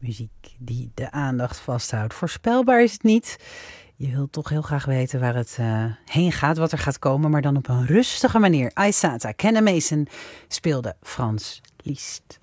Muziek die de aandacht vasthoudt. Voorspelbaar is het niet. Je wilt toch heel graag weten waar het heen gaat, wat er gaat komen, maar dan op een rustige manier. Aissata, Kenna Mason speelde Frans Liszt.